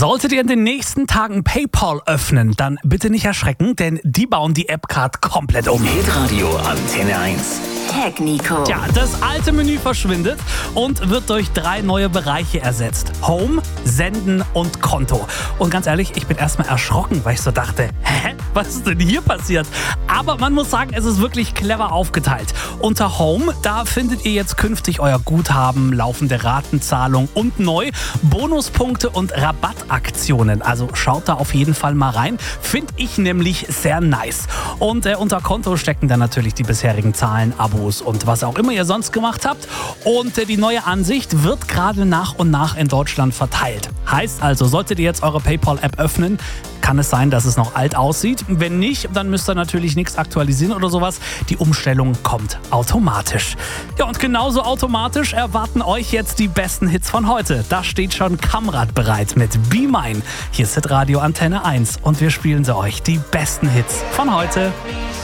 Solltet ihr in den nächsten Tagen PayPal öffnen, dann bitte nicht erschrecken, denn die bauen die App-Card komplett um. Hitradio Antenne 1. Tech Nico. Ja, das alte Menü verschwindet und wird durch 3 neue Bereiche ersetzt. Home, Senden und Konto. Und ganz ehrlich, ich bin erstmal erschrocken, weil ich so dachte, was ist denn hier passiert? Aber man muss sagen, es ist wirklich clever aufgeteilt. Unter Home, da findet ihr jetzt künftig euer Guthaben, laufende Ratenzahlung und neu Bonuspunkte und Rabattaktionen. Also schaut da auf jeden Fall mal rein. Finde ich nämlich sehr nice. Und unter Konto stecken dann natürlich die bisherigen Zahlen, Abos und was auch immer ihr sonst gemacht habt. Und die neue Ansicht wird gerade nach und nach in Deutschland verteilt. Heißt also, solltet ihr jetzt eure PayPal-App öffnen, kann es sein, dass es noch alt aussieht. Wenn nicht, dann müsst ihr natürlich nichts aktualisieren oder sowas. Die Umstellung kommt automatisch. Ja, und genauso automatisch erwarten euch jetzt die besten Hits von heute. Da steht schon Kamrat bereit mit Be Mine. Hier ist Hitradio Antenne 1 und wir spielen sie euch, die besten Hits von heute.